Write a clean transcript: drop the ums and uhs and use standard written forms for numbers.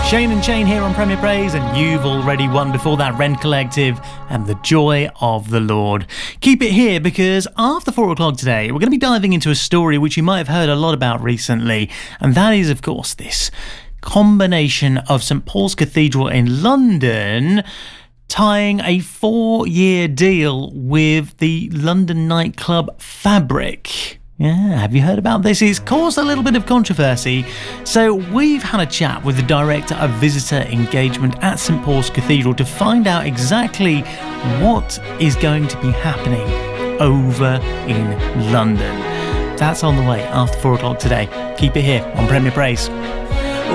Shane and Shane here on Premier Praise, and you've already won before that Rend Collective and The Joy of the Lord. Keep it here, because after 4 o'clock today, we're going to be diving into a story which you might have heard a lot about recently, and that is, of course, this combination of St Paul's Cathedral in London tying a 4-year deal with the London nightclub Fabric. Yeah, have you heard about this? It's caused a little bit of controversy. So we've had a chat with the Director of Visitor Engagement at St Paul's Cathedral to find out exactly what is going to be happening over in London. That's on the way after 4 o'clock today. Keep it here on Premier Praise.